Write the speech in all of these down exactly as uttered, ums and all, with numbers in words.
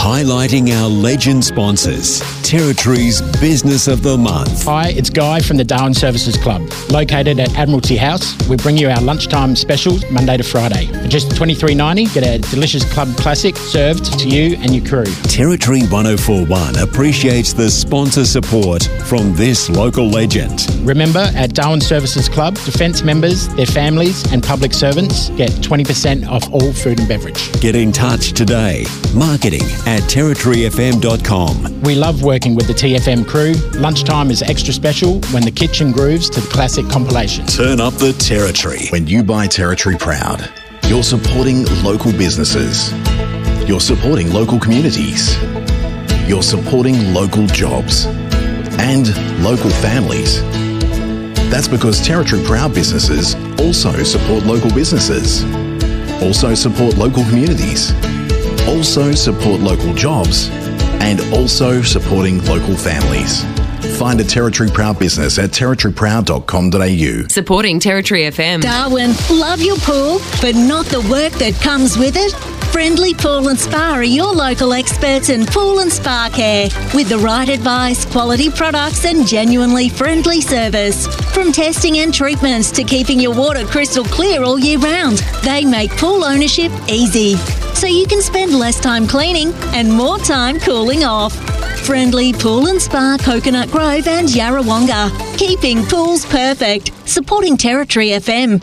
Highlighting our legend sponsors. Territory's Business of the Month. Hi, it's Guy from the Darwin Services Club. Located at Admiralty House, we bring you our lunchtime specials Monday to Friday. For just twenty-three dollars ninety, get a delicious club classic served to you and your crew. Territory one oh four one appreciates the sponsor support from this local legend. Remember, at Darwin Services Club, Defence members, their families and public servants get twenty percent off all food and beverage. Get in touch today. Marketing at territory f m dot com. We love working with the T F M crew. Lunchtime is extra special when the kitchen grooves to the classic compilation. Turn up the Territory. When you buy Territory Proud, you're supporting local businesses. You're supporting local communities. You're supporting local jobs and local families. That's because Territory Proud businesses also support local businesses, also support local communities, also support local jobs, and also supporting local families. Find a Territory Proud business at territory proud dot com dot a u. Supporting Territory F M. Darwin, love your pool, but not the work that comes with it? Friendly Pool and Spa are your local experts in pool and spa care with the right advice, quality products and genuinely friendly service. From testing and treatments to keeping your water crystal clear all year round, they make pool ownership easy, so you can spend less time cleaning and more time cooling off. Friendly Pool and Spa, Coconut Grove and Yarrawonga. Keeping pools perfect. Supporting Territory F M.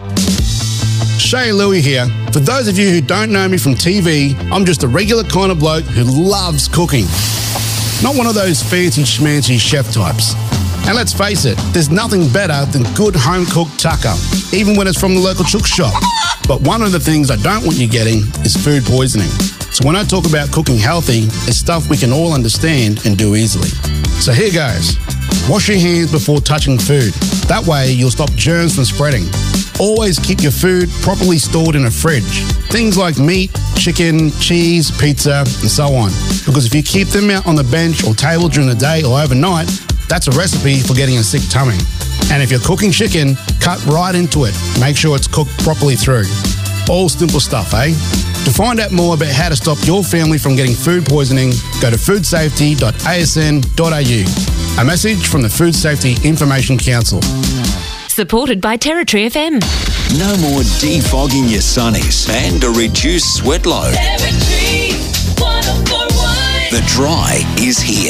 Shay Louie here. For those of you who don't know me from T V, I'm just a regular kind of bloke who loves cooking. Not one of those fancy schmancy chef types. And let's face it, there's nothing better than good home-cooked tucker, even when it's from the local chook shop. But one of the things I don't want you getting is food poisoning. So when I talk about cooking healthy, it's stuff we can all understand and do easily. So here goes. Wash your hands before touching food. That way you'll stop germs from spreading. Always keep your food properly stored in a fridge. Things like meat, chicken, cheese, pizza, and so on. Because if you keep them out on the bench or table during the day or overnight, that's a recipe for getting a sick tummy. And if you're cooking chicken, cut right into it. Make sure it's cooked properly through. All simple stuff, eh? To find out more about how to stop your family from getting food poisoning, go to food safety dot a s n dot a u. A message from the Food Safety Information Council. Supported by Territory F M. No more defogging your sunnies and a reduced sweat load. Territory one oh four one. The dry is here.